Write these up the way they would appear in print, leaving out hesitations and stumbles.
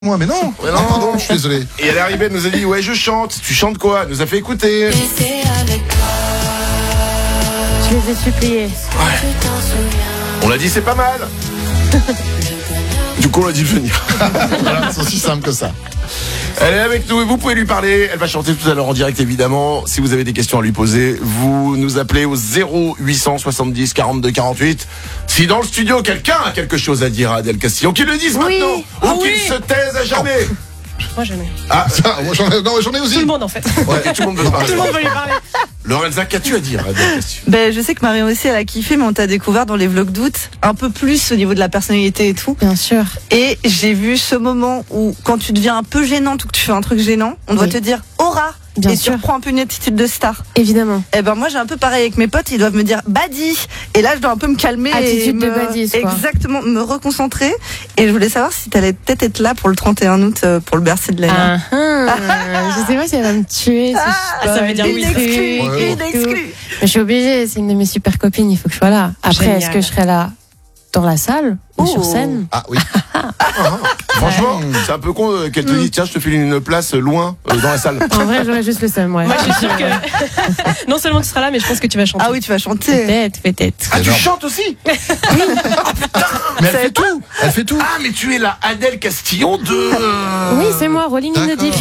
Moi, mais non. Mais non. Ah, pardon, je suis désolé. Et elle est arrivée, elle nous a dit ouais je chante. Tu chantes quoi? Elle nous a fait écouter. Je les ai suppliés. On l'a dit c'est pas mal. Du coup on l'a dit de venir. Voilà, c'est aussi simple que ça. Elle est avec nous et vous pouvez lui parler. Elle va chanter tout à l'heure en direct évidemment. Si vous avez des questions à lui poser, vous nous appelez au 0870 42 48. Si dans le studio quelqu'un a quelque chose à dire à Adèle Castillon, qu'il le dise maintenant ou qu'il se taise à jamais. Moi jamais. Ah, Ça, moi, j'en ai aussi. Tout le monde en fait. ouais, et tout le monde veut parler. Tout le monde veut lui parler. Lorenza, qu'as-tu à dire à Adèle Castillon? Ben, je sais que Marion aussi, elle a kiffé, mais on t'a découvert dans les vlogs d'août, un peu plus au niveau de la personnalité et tout. Bien sûr. Et j'ai vu ce moment où, quand tu deviens un peu gênante ou que tu fais un truc gênant, on doit te dire aura. Bien et sûr. tu reprends un peu une attitude de star. Évidemment. Et ben moi j'ai un peu pareil avec mes potes, ils doivent me dire Badi. Et là je dois un peu me calmer. Attitude et de badise, quoi. Exactement, me reconcentrer. Et je voulais savoir si t'allais peut-être être là pour le 31 août pour le Bercy de Léna. Je sais pas si elle va me tuer. Ça veut dire une oui. exclue, Ouais. une exclue. Mais je suis obligée, c'est une de mes super copines, il faut que je sois là. Après, Génial. est-ce que je serai là dans la salle ou sur scène? Ah oui. Franchement, c'est un peu con qu'elle te dise tiens je te file une place loin dans la salle. En vrai, j'aurais juste le seum, ouais. Moi, je suis sûre que non seulement tu seras là, mais je pense que tu vas chanter. Ah oui, tu vas chanter. Peut-être. Ah tu Énorme. chantes aussi? Mais elle fait tout. Elle fait tout. Ah mais tu es la Adèle Castillon de... Oui, c'est moi, Rolling in the Deep.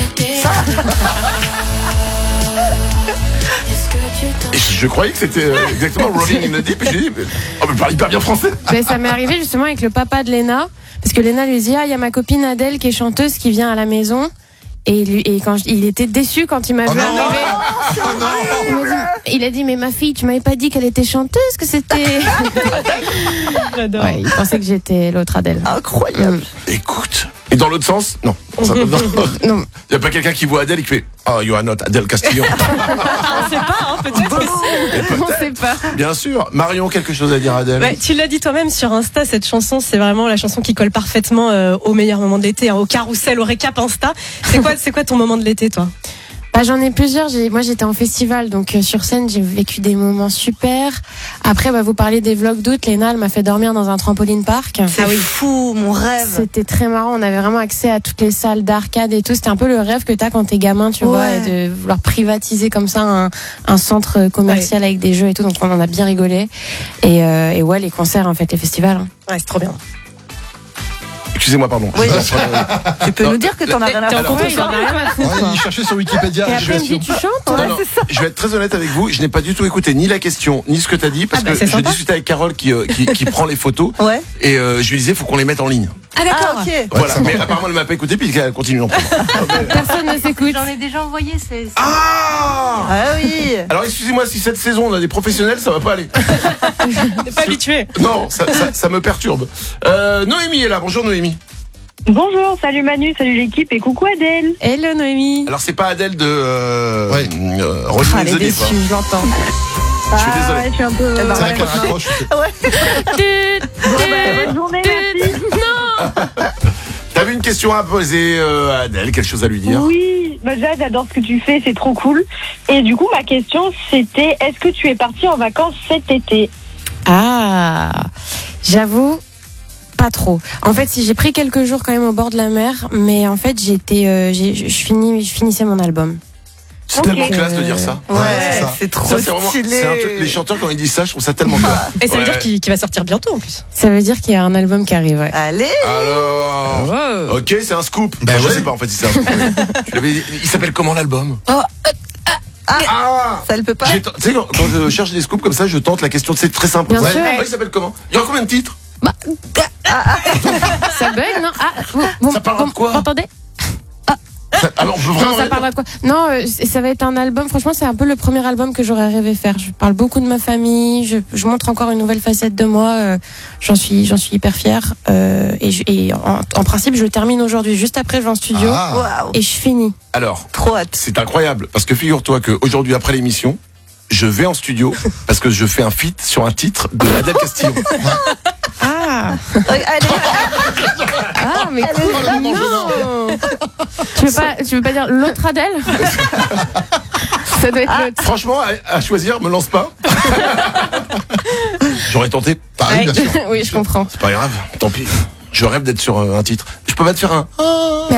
Et je croyais que c'était exactement Rolling in the Deep et j'ai dit mais elle parle hyper bien français. Mais ça m'est arrivé justement avec le papa de Léna, parce que Léna lui dit il y a ma copine Adèle qui est chanteuse qui vient à la maison. Et quand il était déçu quand il m'a vu non. arriver. Il a dit mais ma fille, tu m'avais pas dit qu'elle était chanteuse, que c'était. J'adore. Ouais, il pensait que j'étais l'autre Adèle. Incroyable. Écoute. Et dans l'autre sens? Non. Non. Il y a pas quelqu'un qui voit Adèle et qui fait oh you are not Adèle Castillon. On sait pas, hein, peut-être. On sait pas. Bien sûr. Marion, quelque chose à dire à Adèle? Ouais, tu l'as dit toi-même sur Insta, cette chanson, c'est vraiment la chanson qui colle parfaitement au meilleur moment de l'été, hein, au carrousel, au récap Insta. C'est quoi ton moment de l'été, toi? Bah, j'en ai plusieurs. Moi, j'étais en festival, donc sur scène, j'ai vécu des moments super. Après, vous parlez des vlogs d'août. Léna, elle m'a fait dormir dans un trampoline park. C'est fou, mon rêve. C'était très marrant. On avait vraiment accès à toutes les salles d'arcade et tout. C'était un peu le rêve que t'as quand t'es gamin, tu vois, et de vouloir privatiser comme ça un centre commercial avec des jeux et tout. Donc, on en a bien rigolé. Et ouais, les concerts, en fait, les festivals. Hein. Ouais, c'est trop bien. Excusez-moi, pardon. Oui. Tu peux nous dire que t'en as rien à T'es en foutre. contact, Ouais, il en a rien à foutre, Ouais, quoi. il cherchait sur Wikipédia. Et après, il me dit, tu chantes? Non, non, je vais être très honnête avec vous, je n'ai pas du tout écouté ni la question, ni ce que tu as dit, parce que c'est je sympa. discutais avec Carole qui prend les photos, Ouais. et je lui disais, faut qu'on les mette en ligne. Ah d'accord, ok. Voilà, mais apparemment elle m'a pas écouté, puis elle continue non plus. Personne ne s'écoute. J'en ai déjà envoyé, c'est... Ah Ah oui. Alors excusez-moi, si cette saison on a des professionnels, ça va pas aller. T'es pas habitué. Non, ça me perturbe. Noémie est là, bonjour Noémie. Bonjour, salut Manu, salut l'équipe et coucou Adèle. Hello, Noémie. Alors c'est pas Adèle de Ouais. Rolling Ah, in elle est the Deep, déçue, hein. je l'entends. Je suis désolé. Je suis un peu... Elle va C'est vrai qu'elle raccroche. Bonne journée, merci. T'avais une question à poser à Adèle, quelque chose à lui dire? Oui, bah déjà j'adore ce que tu fais, c'est trop cool. Et du coup, ma question c'était, est-ce que tu es partie en vacances cet été? Ah, j'avoue, pas trop. En fait, si j'ai pris quelques jours quand même au bord de la mer, mais en fait, je finissais mon album. C'est tellement classe de dire ça. Ouais, c'est ça. c'est trop Ça, c'est vraiment, stylé. c'est un truc, les chanteurs quand ils disent ça, je trouve ça tellement classe. Et ça veut Ouais. dire qu'il va sortir bientôt en plus. Ça veut dire qu'il y a un album qui arrive. Ouais. Allez. Alors, ok, c'est un scoop. Ben Je ouais. sais pas en fait si c'est un scoop. Je l'avais dit. Il s'appelle comment l'album? Ah, Ah ça le peut pas. Tu sais, quand je cherche des scoops comme ça, je tente la question. C'est très simple. Bien sûr. Il s'appelle comment? Il y aura combien de titres? Ça bug, non? Ah, vous Ça parlera de quoi? vous entendez? Alors, on peut Non, vraiment. ça parlera de quoi? Non, ça va être un album. Franchement, c'est un peu le premier album que j'aurais rêvé faire. Je parle beaucoup de ma famille. Je montre encore une nouvelle facette de moi. J'en suis hyper fière. En principe, je le termine aujourd'hui. Juste après, je vais en studio Ah. Waouh. et je finis. Alors, Trop hâte. c'est incroyable parce que figure-toi qu'aujourd'hui, après l'émission, je vais en studio parce que je fais un feat sur un titre de Adèle Castillon. Ah, Allez. mais cool. vraiment Non. Tu veux pas dire l'autre Adèle? Ça doit être l'autre. Franchement, à choisir, me lance pas. J'aurais tenté. Ah oui, bien sûr. Oui, je comprends. C'est pas grave, tant pis. Je rêve d'être sur un titre. Je peux pas te faire un.